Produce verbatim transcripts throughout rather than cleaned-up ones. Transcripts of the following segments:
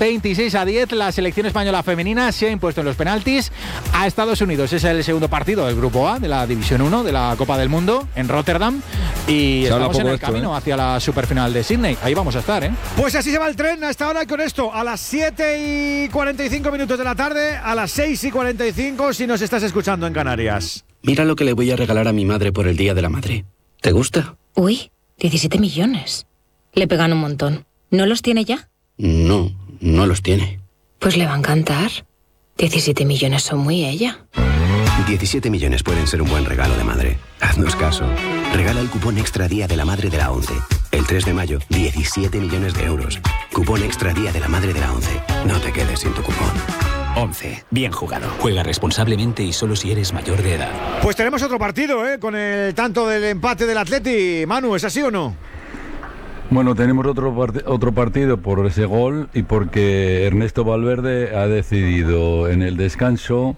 veintiséis a diez. La selección española femenina se ha impuesto en los penaltis a Estados Unidos. Es el segundo partido del Grupo A de la División uno de la Copa del Mundo en Rotterdam. Y se estamos en el esto, camino ¿eh? hacia la superfinal de Sydney. Ahí vamos a estar, ¿eh? Pues así se va el tren hasta ahora, y con esto, a las siete y cuarenta y cinco minutos de la tarde, a las seis y cuarenta y cinco si nos estás escuchando en Canarias. Mira lo que le voy a regalar a mi madre por el Día de la Madre. ¿Te gusta? Uy, diecisiete millones. Le pegan un montón. ¿No los tiene ya? No, no los tiene. Pues le va a encantar. diecisiete millones son muy ella. diecisiete millones pueden ser un buen regalo de madre. Haznos caso. Regala el cupón Extra Día de la Madre de la ONCE. El tres de mayo, diecisiete millones de euros. Cupón Extra Día de la Madre de la ONCE. No te quedes sin tu cupón. once. Bien jugado. Juega responsablemente y solo si eres mayor de edad. Pues tenemos otro partido, ¿eh? Con el tanto del empate del Atleti. Manu, ¿es así o no? Bueno, tenemos otro, part- otro partido por ese gol y porque Ernesto Valverde ha decidido en el descanso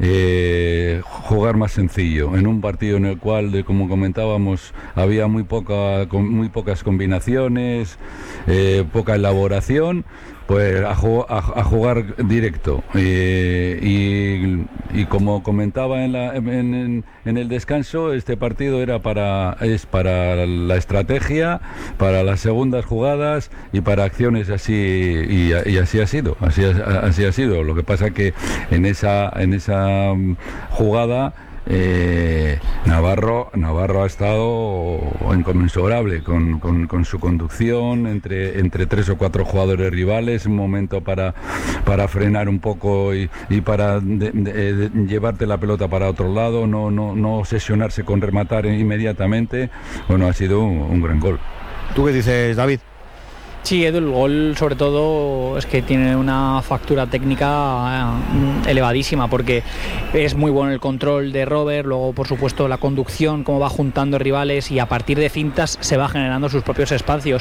eh, jugar más sencillo, en un partido en el cual, como comentábamos, había muy, poca, con, muy pocas combinaciones, eh, poca elaboración. Pues a, ju- a, a jugar directo eh, y, y como comentaba en, la, en, en, en el descanso, este partido era para es para la estrategia, para las segundas jugadas y para acciones así y, y así ha sido, así, así ha sido. Lo que pasa que en esa en esa jugada Eh, Navarro Navarro ha estado inconmensurable con, con, con su conducción entre, entre tres o cuatro jugadores rivales, un momento para, para frenar un poco y, y para de, de, de llevarte la pelota para otro lado, no, no, no obsesionarse con rematar inmediatamente. Bueno, ha sido un, un gran gol. ¿Tú qué dices, David? Sí, Edu, el gol sobre todo es que tiene una factura técnica eh, elevadísima, porque es muy bueno el control de Robert, luego por supuesto la conducción, cómo va juntando rivales y a partir de fintas se va generando sus propios espacios.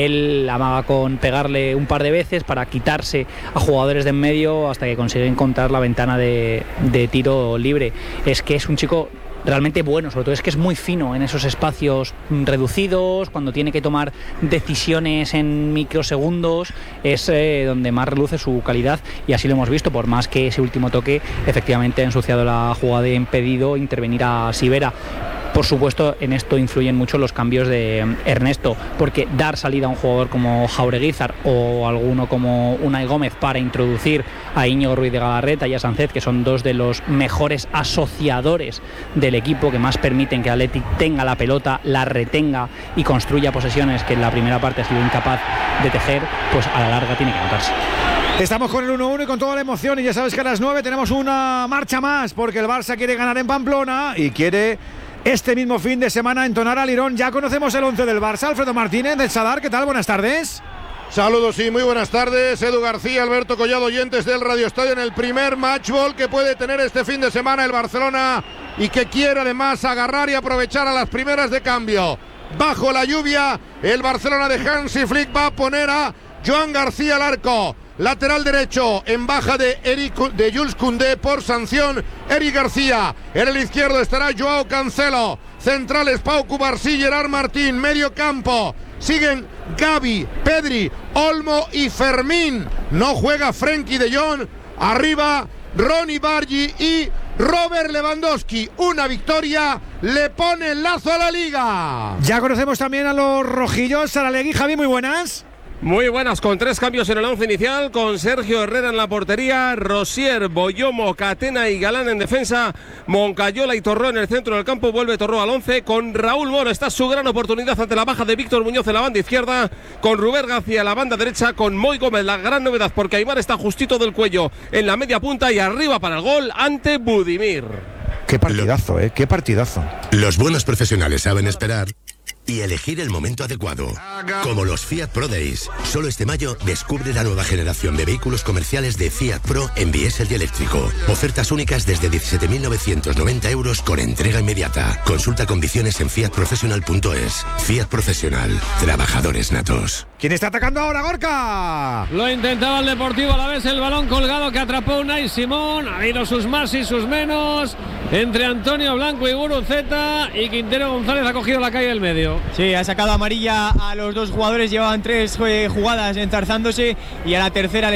Él amaga con pegarle un par de veces para quitarse a jugadores de en medio hasta que consigue encontrar la ventana de, de tiro libre. Es que es un chico realmente bueno, sobre todo es que es muy fino en esos espacios reducidos, cuando tiene que tomar decisiones en microsegundos, es eh, donde más reluce su calidad, y así lo hemos visto, por más que ese último toque efectivamente ha ensuciado la jugada y impedido intervenir a Sivera. Por supuesto, en esto influyen mucho los cambios de Ernesto, porque dar salida a un jugador como Jaureguizar o alguno como Unai Gómez para introducir a Íñigo Ruiz de Galarreta y a Sánchez, que son dos de los mejores asociadores del equipo, que más permiten que Athletic tenga la pelota, la retenga y construya posesiones que en la primera parte ha sido incapaz de tejer, pues a la larga tiene que notarse. Estamos con el uno uno y con toda la emoción, y ya sabes que a las nueve tenemos una marcha más, porque el Barça quiere ganar en Pamplona y quiere este mismo fin de semana entonar al Lirón. Ya conocemos el once del Barça. Alfredo Martínez del Sadar, ¿qué tal? Buenas tardes. Saludos y muy buenas tardes. Edu García, Alberto Collado, oyentes del Radio Estadio, en el primer matchball que puede tener este fin de semana el Barcelona y que quiere además agarrar y aprovechar a las primeras de cambio. Bajo la lluvia, el Barcelona de Hansi Flick va a poner a Joan García al arco. Lateral derecho, en baja de, Eric, de Jules Koundé por sanción, Eric García. En el izquierdo estará Joao Cancelo. Centrales, Pau Cubarsí, Gerard Martín. Medio campo, siguen Gavi, Pedri, Olmo y Fermín. No juega Frenkie de Jong. Arriba, Ronny Bargi y Robert Lewandowski. Una victoria le pone el lazo a la Liga. Ya conocemos también a los rojillos. Saralegui, Javi, muy buenas. Muy buenas, con tres cambios en el once inicial, con Sergio Herrera en la portería, Rosier, Boyomo, Catena y Galán en defensa, Moncayola y Torró en el centro del campo. Vuelve Torró al once, con Raúl Moro. Está su gran oportunidad ante la baja de Víctor Muñoz en la banda izquierda, con Rubén García en la banda derecha, con Moy Gómez, la gran novedad, porque Aimar está justito del cuello en la media punta y arriba para el gol ante Budimir. Qué partidazo, eh, qué partidazo. Los buenos profesionales saben esperar y elegir el momento adecuado. Como los Fiat Pro Days. Solo este mayo descubre la nueva generación de vehículos comerciales de Fiat Pro en diésel y eléctrico. Ofertas únicas desde diecisiete mil novecientos noventa euros con entrega inmediata. Consulta condiciones en fiat professional punto es. Fiat Profesional. Trabajadores natos. ¿Quién está atacando ahora, Gorka? Lo intentaba el Deportivo a la vez, el balón colgado que atrapó Unai Simón. Ha habido sus más y sus menos entre Antonio Blanco y Guruceta, y Quintero González ha cogido la calle del medio. Sí, ha sacado amarilla a los dos jugadores, llevaban tres eh, jugadas enzarzándose y a la tercera les